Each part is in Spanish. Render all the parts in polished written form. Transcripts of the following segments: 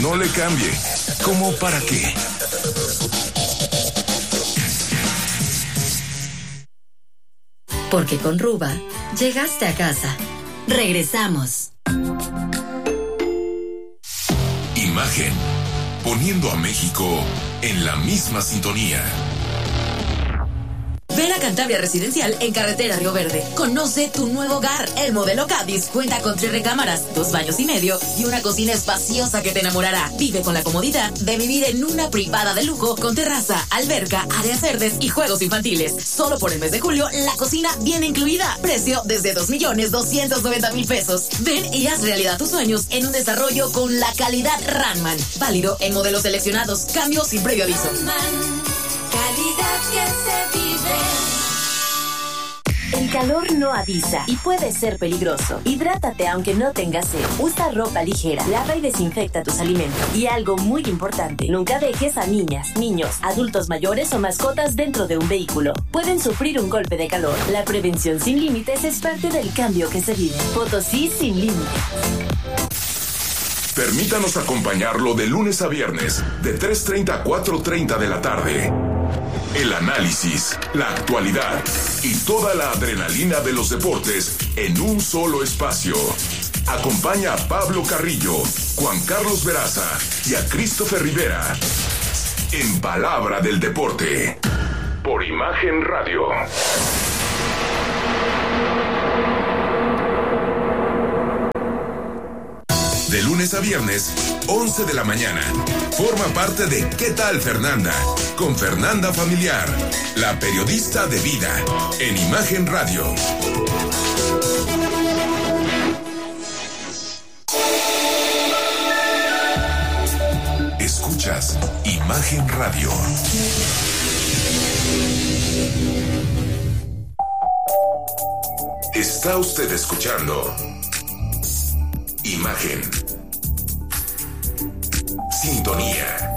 No le cambie. ¿Cómo para qué? Porque con Ruba llegaste a casa. Regresamos. Imagen. Poniendo a México en la misma sintonía. Ven a Cantabria Residencial en Carretera Río Verde. Conoce tu nuevo hogar. El modelo Cádiz cuenta con 3 recámaras, 2 baños y medio y una cocina espaciosa que te enamorará. Vive con la comodidad de vivir en una privada de lujo con terraza, alberca, áreas verdes y juegos infantiles. Solo por el mes de julio, la cocina viene incluida. Precio desde 2.290.000 pesos. Ven y haz realidad tus sueños en un desarrollo con la calidad Ranman. Válido en modelos seleccionados. Cambio sin previo aviso. Ranman, calidad que se vive. El calor no avisa y puede ser peligroso. Hidrátate aunque no tengas sed. Usa ropa ligera, lava y desinfecta tus alimentos. Y algo muy importante, nunca dejes a niñas, niños, adultos mayores o mascotas dentro de un vehículo. Pueden sufrir un golpe de calor. La prevención sin límites es parte del cambio que se vive. Potosí sin límites. Permítanos acompañarlo de lunes a viernes, de 3:30 a 4:30 de la tarde. El análisis, la actualidad y toda la adrenalina de los deportes en un solo espacio. Acompaña a Pablo Carrillo, Juan Carlos Veraza y a Christopher Rivera en Palabra del Deporte por Imagen Radio. De lunes a viernes, 11 de la mañana. Forma parte de ¿Qué tal, Fernanda? Con Fernanda Familiar, la periodista de vida, en Imagen Radio. Escuchas Imagen Radio. Está usted escuchando Imagen. Sintonía.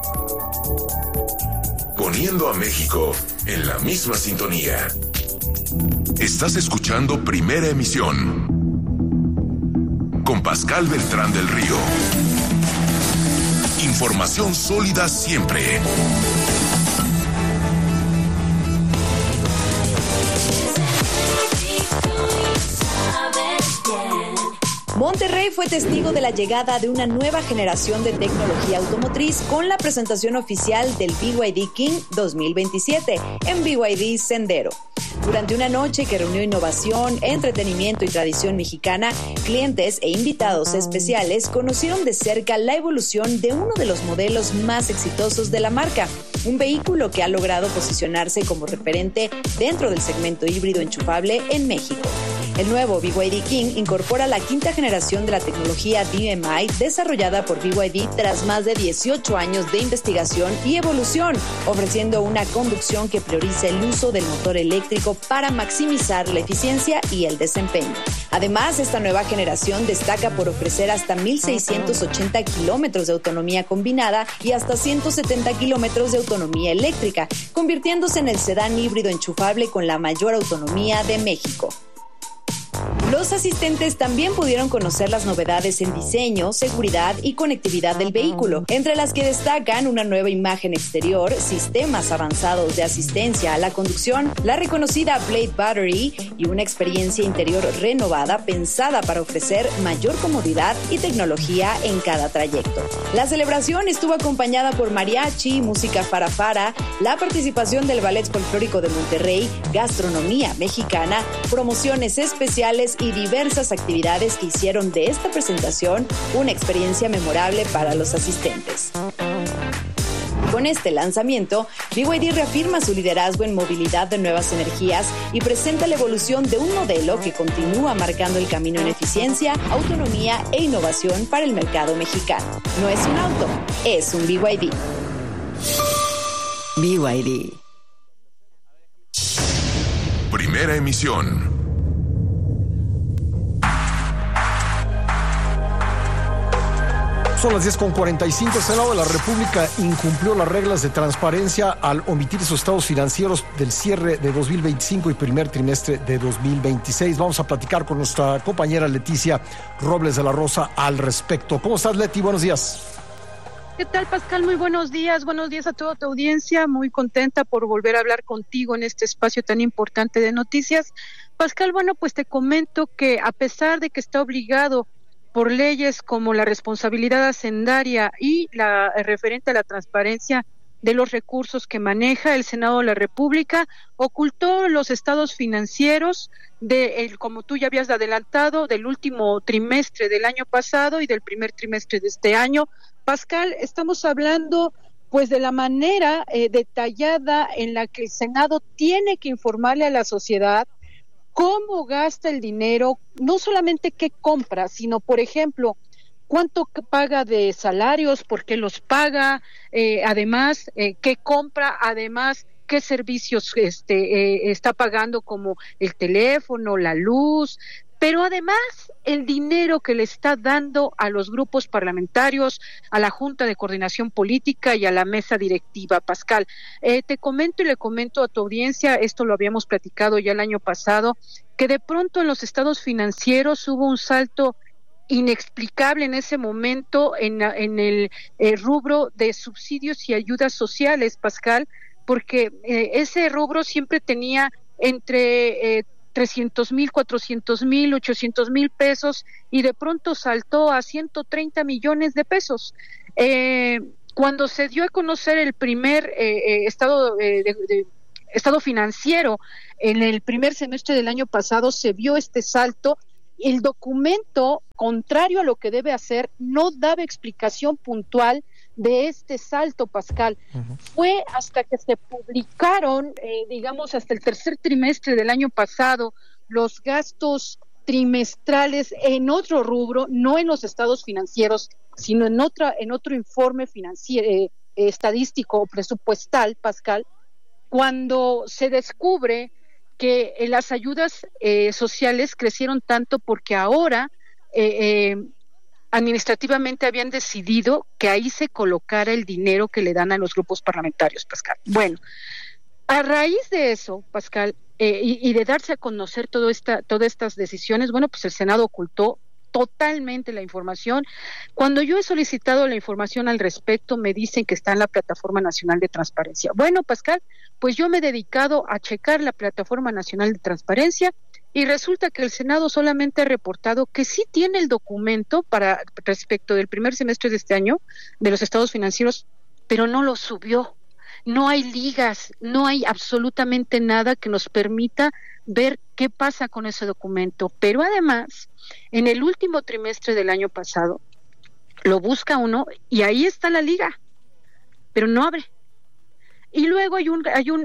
Poniendo a México en la misma sintonía. Estás escuchando Primera Emisión con Pascal Beltrán del Río. Información sólida siempre. Monterrey fue testigo de la llegada de una nueva generación de tecnología automotriz con la presentación oficial del BYD King 2027 en BYD Sendero. Durante una noche que reunió innovación, entretenimiento y tradición mexicana, clientes e invitados especiales conocieron de cerca la evolución de uno de los modelos más exitosos de la marca, un vehículo que ha logrado posicionarse como referente dentro del segmento híbrido enchufable en México. El nuevo BYD King incorpora la quinta generación de la tecnología DMI desarrollada por BYD tras más de 18 años de investigación y evolución, ofreciendo una conducción que prioriza el uso del motor eléctrico para maximizar la eficiencia y el desempeño. Además, esta nueva generación destaca por ofrecer hasta 1,680 kilómetros de autonomía combinada y hasta 170 kilómetros de autonomía eléctrica, convirtiéndose en el sedán híbrido enchufable con la mayor autonomía de México. Los asistentes también pudieron conocer las novedades en diseño, seguridad y conectividad del vehículo, entre las que destacan una nueva imagen exterior, sistemas avanzados de asistencia a la conducción, la reconocida Blade Battery y una experiencia interior renovada pensada para ofrecer mayor comodidad y tecnología en cada trayecto. La celebración estuvo acompañada por mariachi, música farafara, la participación del Ballet Folclórico de Monterrey, gastronomía mexicana, promociones especiales y diversas actividades que hicieron de esta presentación una experiencia memorable para los asistentes. Con este lanzamiento, BYD reafirma su liderazgo en movilidad de nuevas energías y presenta la evolución de un modelo que continúa marcando el camino en eficiencia, autonomía e innovación para el mercado mexicano. No es un auto, es un BYD. BYD. Primera emisión. Son las 10:45. El Senado de la República incumplió las reglas de transparencia al omitir sus estados financieros del cierre de 2025 y primer trimestre de 2026. Vamos a platicar con nuestra compañera Leticia Robles de la Rosa al respecto. ¿Cómo estás, Leti? Buenos días. ¿Qué tal, Pascal? Muy buenos días a toda tu audiencia, muy contenta por volver a hablar contigo en este espacio tan importante de noticias. Pascal, bueno, pues te comento que a pesar de que está obligado por leyes como la responsabilidad hacendaria y la referente a la transparencia de los recursos que maneja el Senado de la República, ocultó los estados financieros como tú ya habías adelantado, del último trimestre del año pasado y del primer trimestre de este año. Pascal, estamos hablando pues de la manera detallada en la que el Senado tiene que informarle a la sociedad cómo gasta el dinero, no solamente qué compra, sino, por ejemplo, cuánto paga de salarios, por qué los paga, además, qué compra, además, qué servicios está pagando, como el teléfono, la luz, pero además el dinero que le está dando a los grupos parlamentarios, a la Junta de Coordinación Política y a la mesa directiva. Pascal, te comento y le comento a tu audiencia, esto lo habíamos platicado ya el año pasado, que de pronto en los estados financieros hubo un salto inexplicable en ese momento en el rubro de subsidios y ayudas sociales, Pascal, porque ese rubro siempre tenía entre 300,000, 400,000, 800,000 pesos y de pronto saltó a 130 millones de pesos. Cuando se dio a conocer el primer estado financiero en el primer semestre del año pasado, se vio este salto. El documento, contrario a lo que debe hacer, no daba explicación puntual de este salto, Pascal. Uh-huh. Fue hasta que se publicaron, hasta el tercer trimestre del año pasado, los gastos trimestrales en otro rubro, no en los estados financieros, sino en otro informe financiero, estadístico o presupuestal, Pascal, cuando se descubre que las ayudas sociales crecieron tanto porque ahora administrativamente habían decidido que ahí se colocara el dinero que le dan a los grupos parlamentarios, Pascal. Bueno, a raíz de eso, Pascal, y de darse a conocer todas estas decisiones, bueno, pues el Senado ocultó totalmente la información. Cuando yo he solicitado la información al respecto, me dicen que está en la Plataforma Nacional de Transparencia. Bueno, Pascal, pues yo me he dedicado a checar la Plataforma Nacional de Transparencia y resulta que el Senado solamente ha reportado que sí tiene el documento respecto del primer semestre de este año de los estados financieros, pero no lo subió. No hay ligas, no hay absolutamente nada que nos permita ver qué pasa con ese documento. Pero además, en el último trimestre del año pasado, lo busca uno y ahí está la liga, pero no abre. Y luego hay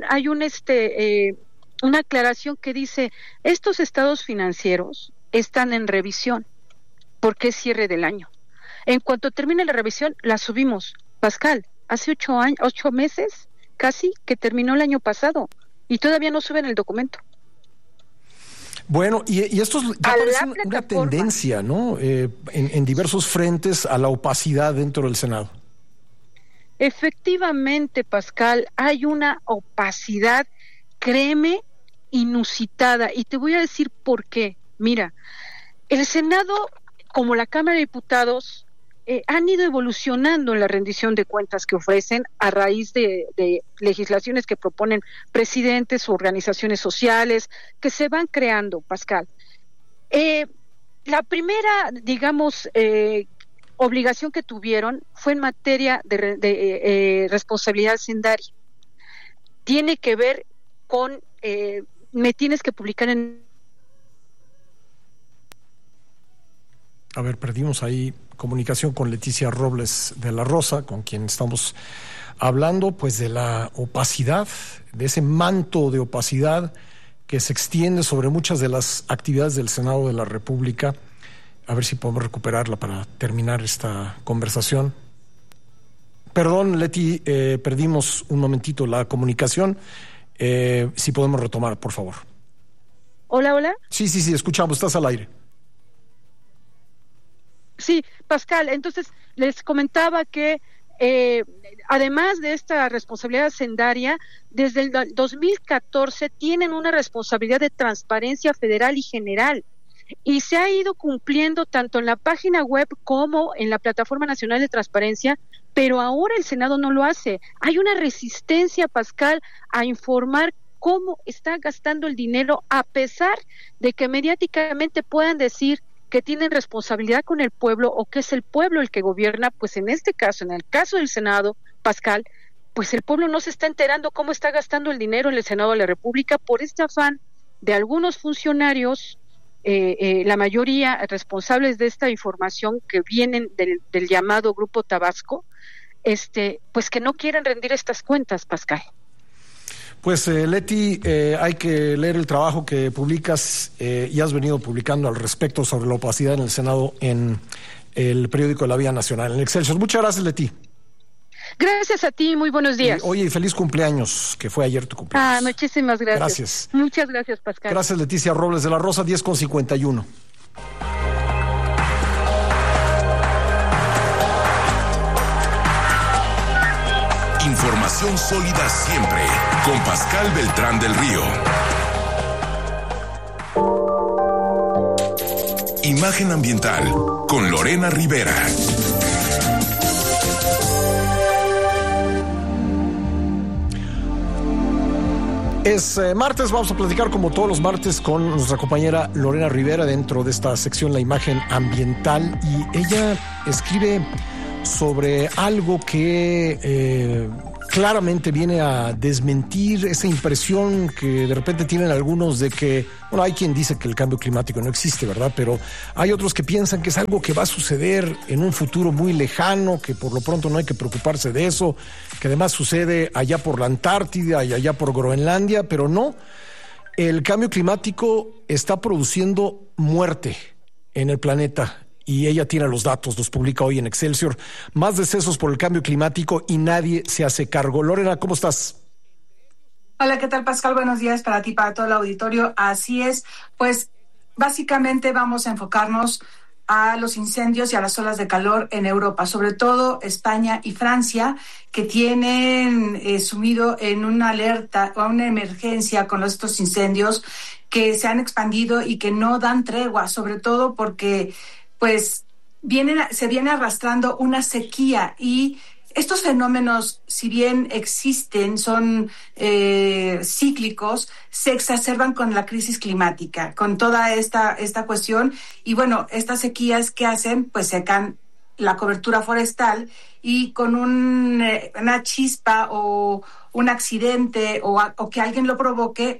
una aclaración que dice: estos estados financieros están en revisión porque es cierre del año. En cuanto termine la revisión, la subimos. Pascal, hace 8 meses casi que terminó el año pasado y todavía no suben el documento. Bueno, y esto ya parece una tendencia, ¿no? En diversos frentes a la opacidad dentro del Senado. Efectivamente, Pascal, hay una opacidad, créeme, inusitada. Y te voy a decir por qué. Mira, el Senado, como la Cámara de Diputados, han ido evolucionando en la rendición de cuentas que ofrecen a raíz de legislaciones que proponen presidentes o organizaciones sociales que se van creando, Pascal. La primera, obligación que tuvieron fue en materia de responsabilidad hacendaria. Tiene que ver con me tienes que publicar en... A ver, perdimos ahí comunicación con Leticia Robles de la Rosa, con quien estamos hablando pues de la opacidad, de ese manto de opacidad que se extiende sobre muchas de las actividades del Senado de la República. A ver si podemos recuperarla para terminar esta conversación. Perdón, Leti, perdimos un momentito la comunicación. Si podemos retomar, por favor. Hola. Sí, escuchamos, estás al aire. Sí, Pascal, entonces les comentaba que además de esta responsabilidad hacendaria, desde el 2014 tienen una responsabilidad de transparencia federal y general, y se ha ido cumpliendo tanto en la página web como en la Plataforma Nacional de Transparencia, pero ahora el Senado no lo hace. Hay una resistencia, Pascal, a informar cómo está gastando el dinero, a pesar de que mediáticamente puedan decir que tienen responsabilidad con el pueblo o que es el pueblo el que gobierna. Pues en este caso, en el caso del Senado, Pascal, pues el pueblo no se está enterando cómo está gastando el dinero en el Senado de la República por este afán de algunos funcionarios, la mayoría responsables de esta información que vienen del llamado Grupo Tabasco, pues que no quieren rendir estas cuentas, Pascal. Pues Leti, hay que leer el trabajo que publicas y has venido publicando al respecto sobre la opacidad en el Senado en el periódico de La Vía Nacional, en Excelsior. Muchas gracias, Leti. Gracias a ti, muy buenos días. Oye, y feliz cumpleaños, que fue ayer tu cumpleaños. Muchísimas gracias. Gracias. Muchas gracias, Pascal. Gracias, Leticia Robles de la Rosa, 10:51. Información sólida siempre, con Pascal Beltrán del Río. Imagen ambiental, con Lorena Rivera. Es martes, vamos a platicar como todos los martes con nuestra compañera Lorena Rivera dentro de esta sección La Imagen Ambiental, y ella escribe sobre algo que claramente viene a desmentir esa impresión que de repente tienen algunos de que, bueno, hay quien dice que el cambio climático no existe, ¿verdad? Pero hay otros que piensan que es algo que va a suceder en un futuro muy lejano, que por lo pronto no hay que preocuparse de eso, que además sucede allá por la Antártida y allá por Groenlandia, pero no. El cambio climático está produciendo muerte en el planeta. Y ella tiene los datos, los publica hoy en Excelsior. Más decesos por el cambio climático y nadie se hace cargo. Lorena, ¿cómo estás? Hola, ¿qué tal, Pascal? Buenos días para ti, para todo el auditorio. Así es, pues básicamente vamos a enfocarnos a los incendios y a las olas de calor en Europa, sobre todo España y Francia, que tienen sumido en una alerta o una emergencia con estos incendios que se han expandido y que no dan tregua, sobre todo porque pues se viene arrastrando una sequía, y estos fenómenos, si bien existen, son cíclicos, se exacerban con la crisis climática, con toda esta cuestión. Y bueno, estas sequías, ¿qué hacen? Pues secan la cobertura forestal, y con una chispa o un accidente o que alguien lo provoque,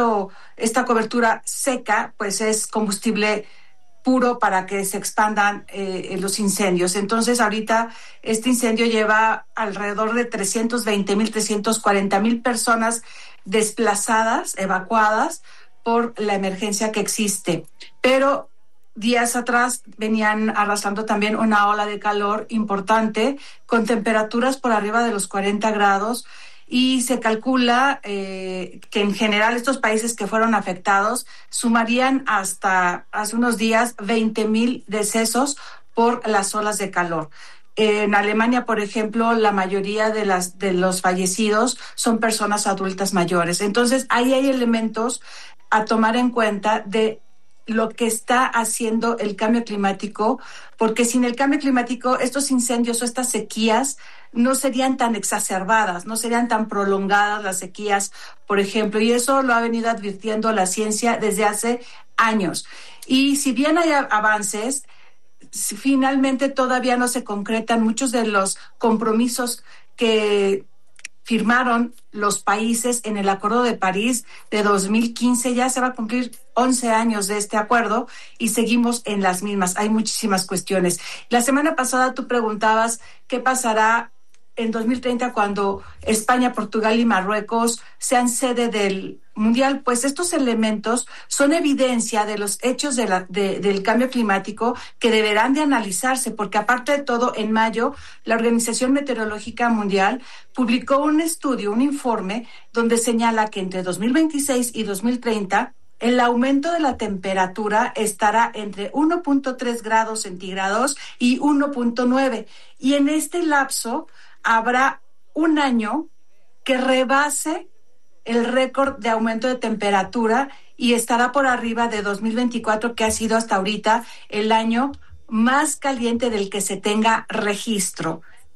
esta cobertura seca, pues es combustible puro para que se expandan los incendios. Entonces, ahorita este incendio lleva alrededor de 320,000, 340,000 personas desplazadas, evacuadas por la emergencia que existe. Pero días atrás venían arrastrando también una ola de calor importante, con temperaturas por arriba de los 40 grados, y se calcula que en general estos países que fueron afectados sumarían hasta hace unos días 20,000 decesos por las olas de calor. En Alemania, por ejemplo, la mayoría de los fallecidos son personas adultas mayores. Entonces, ahí hay elementos a tomar en cuenta de lo que está haciendo el cambio climático, porque sin el cambio climático estos incendios o estas sequías no serían tan exacerbadas, no serían tan prolongadas las sequías, por ejemplo, y eso lo ha venido advirtiendo la ciencia desde hace años. Y si bien hay avances, finalmente todavía no se concretan muchos de los compromisos que firmaron los países en el Acuerdo de París de 2015. Ya se va a cumplir 11 años de este acuerdo y seguimos en las mismas. Hay muchísimas cuestiones. La semana pasada tú preguntabas qué pasará en 2030 cuando España, Portugal y Marruecos sean sede del Mundial. Pues estos elementos son evidencia de los hechos del cambio climático que deberán de analizarse, porque aparte de todo, en mayo la Organización Meteorológica Mundial publicó un estudio, un informe, donde señala que entre 2026 y 2030 el aumento de la temperatura estará entre 1.3 grados centígrados y 1.9, y en este lapso habrá un año que rebase el récord de aumento de temperatura y estará por arriba de 2024, que ha sido hasta ahorita el año más caliente del que se tenga registro.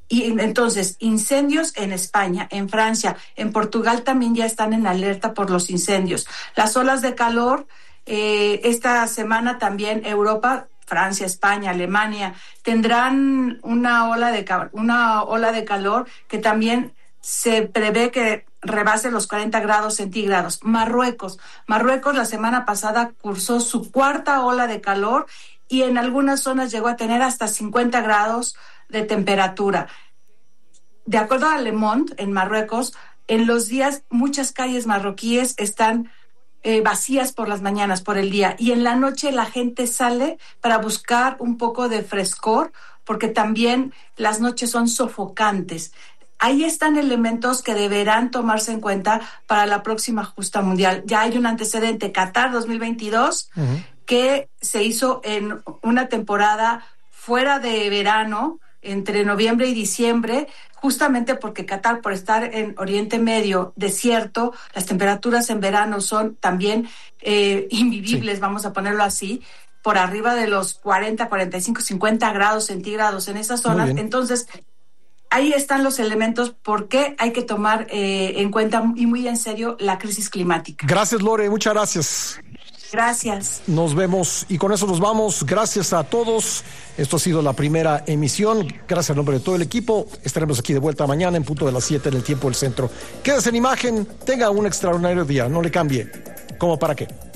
Y entonces, incendios en España, en Francia, en Portugal también ya están en alerta por los incendios. Las olas de calor, esta semana también Europa, Francia, España, Alemania, tendrán una ola de calor que también se prevé que rebase los 40 grados centígrados. Marruecos la semana pasada cursó su cuarta ola de calor y en algunas zonas llegó a tener hasta 50 grados de temperatura. De acuerdo a Le Monde, en Marruecos, en los días muchas calles marroquíes están vacías por las mañanas, por el día, y en la noche la gente sale para buscar un poco de frescor, porque también las noches son sofocantes. Ahí están elementos que deberán tomarse en cuenta para la próxima justa mundial. Ya hay un antecedente, Qatar 2022, que se hizo en una temporada fuera de verano, entre noviembre y diciembre, justamente porque Qatar, por estar en Oriente Medio, desierto, las temperaturas en verano son también invivibles, vamos a ponerlo así, por arriba de los 40, 45, 50 grados centígrados en esas zonas. Entonces, ahí están los elementos por qué hay que tomar en cuenta y muy en serio la crisis climática. Gracias, Lore, muchas gracias. Gracias. Nos vemos y con eso nos vamos. Gracias a todos. Esto ha sido la primera emisión. Gracias en nombre de todo el equipo. Estaremos aquí de vuelta mañana en punto de las 7 en el tiempo del centro. Quédese en imagen. Tenga un extraordinario día. No le cambie. ¿Cómo para qué?